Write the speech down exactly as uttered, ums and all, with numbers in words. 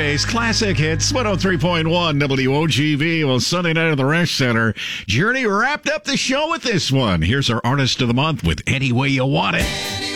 Face Classic Hits, one oh three point one W O G V. Well, Sunday night at the Resch Center. Journey wrapped up the show with this one. Here's our Artist of the Month with Any Way You Want It.